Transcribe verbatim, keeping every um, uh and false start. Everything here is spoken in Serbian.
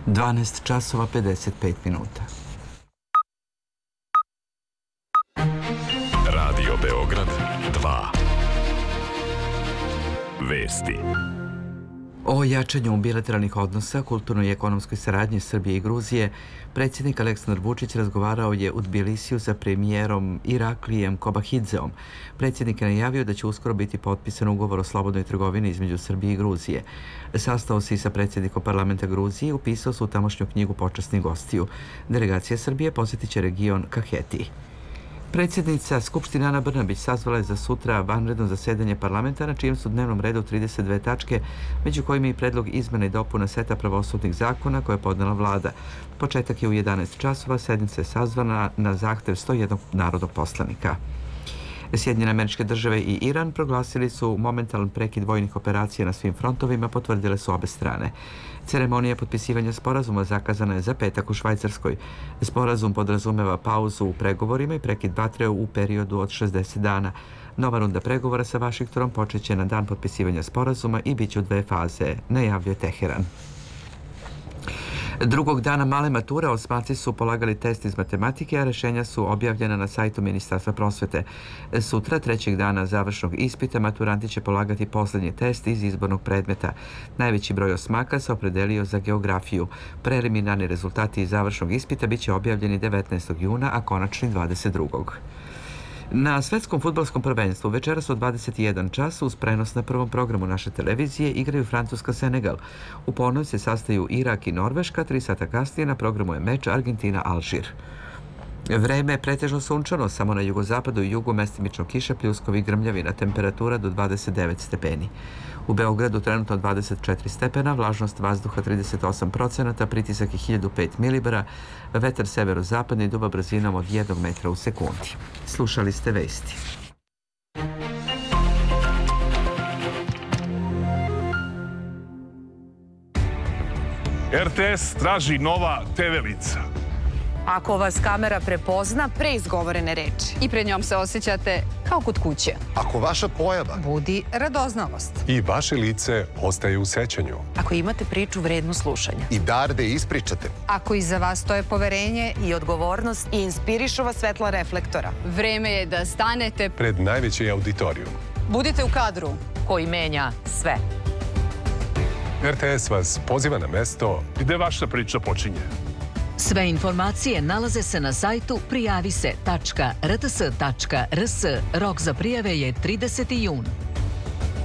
dvanaest časova pedeset pet minuta. Radio Beograd dva. Vesti. O jačanju bilateralnih odnosa, kulturnoj i ekonomskoj saradnji Srbije i Gruzije, predsjednik Aleksandar Vučić razgovarao je u Tbilisiju sa premijerom Iraklijem Kobahidzeom. Predsjednik je najavio da će uskoro biti potpisan ugovor o slobodnoj trgovini između Srbije i Gruzije. Sastao se i sa predsjednikom parlamenta Gruzije i upisao se u tamošnju knjigu počasnih gostiju. Delegacija Srbije posjetit će region Kaheti. Predsjednica Skupštine Ana Brnabić sazvala je za sutra vanredno zasedanje parlamenta na čijem su dnevnom redu trideset dve tačke, među kojima i predlog izmena i dopuna seta pravosudnih zakona koje je podnela vlada. Početak je u jedanaest časova, sednica je sazvana na zahtev sto jednog narodnog poslanika. Sjedinjene Američke Države i Iran proglasili su momentalan prekid vojnih operacija na svim frontovima, potvrdile su obe strane. Ceremonija potpisivanja sporazuma zakazana je za petak u Švajcarskoj. Sporazum podrazumeva pauzu u pregovorima i prekid vatre u periodu od šezdeset dana. Nova runda pregovora sa Vašingtonom počeće na dan potpisivanja sporazuma i bit će u dve faze, najavljuje Teheran. Drugog dana male mature osmaci su polagali test iz matematike, a rešenja su objavljena na sajtu Ministarstva prosvete. Sutra, trećeg dana završnog ispita, maturanti će polagati posljednji test iz izbornog predmeta. Najveći broj osmaka se opredelio za geografiju. Preliminarni rezultati iz završnog ispita bit će objavljeni devetnaestog juna, a konačni dvadeset drugog Na svetskom fudbalskom prvenstvu večeras u dvadeset jedan čas uz prenos na prvom programu naše televizije igraju Francuska-Senegal. U ponoć se sastaju Irak i Norveška, tri sata kasnije na programu je meč Argentina-Alžir. Vreme je pretežno sunčano, samo na jugozapadu i jugu mestimično kiša, pljuskovi i grmljavina, temperatura do dvadeset devet stepeni. U Beogradu trenutno dvadeset četiri stepena, vlažnost vazduha trideset osam procenata, pritisak je hiljadu pet milibara, vetar severozapadni duva brzinom od jednog metra u sekundi. Slušali ste vesti. R T S traži nova te ve lica. Ako vas kamera prepozna pre izgovorene reči i pred njom se osjećate kao kod kuće. Ako vaša pojava budi radoznalost i vaše lice ostaje u sećanju. Ako imate priču vrednu slušanja i dar da ispričate. Ako iza vas stoje poverenje i odgovornost i inspirišu vas svetla reflektora. Vreme je da stanete pred najveći auditorijum. Budite u kadru koji menja sve. R T S vas poziva na mesto gde vaša priča počinje. Sve informacije nalaze se na sajtu prijavi se tačka r t s tačka r s. Rok za prijave je trideseti jun.